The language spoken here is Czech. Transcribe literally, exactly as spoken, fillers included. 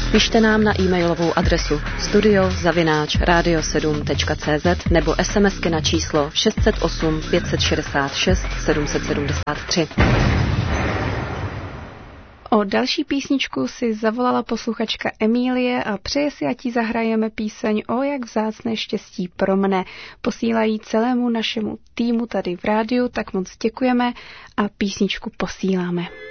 Pište nám na e-mailovou adresu studio zavináč radio sedm tečka cé zet nebo SMSky na číslo šest set osm pět set šedesát šest sedm set sedmdesát tři. O další písničku si zavolala posluchačka Emílie a přeje si, ať jí zahrajeme píseň O jak vzácné štěstí pro mne. Posílají celému našemu týmu tady v rádiu, tak moc děkujeme a písničku posíláme.